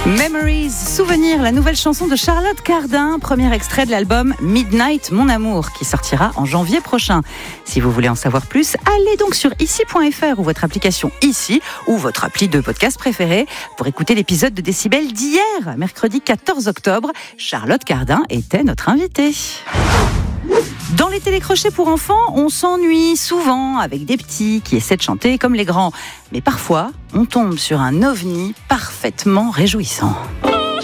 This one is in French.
Memories, Souvenirs, la nouvelle chanson de Charlotte Cardin, premier extrait de l'album Midnight Mon Amour, qui sortira en janvier prochain. Si vous voulez en savoir plus, allez donc sur ici.fr ou votre application Ici, ou votre appli de podcast préférée, pour écouter l'épisode de Décibel d'hier, mercredi 14 octobre. Charlotte Cardin était notre invitée. Dans les télécrochets pour enfants, on s'ennuie souvent avec des petits qui essaient de chanter comme les grands. Mais parfois, on tombe sur un ovni parfaitement réjouissant.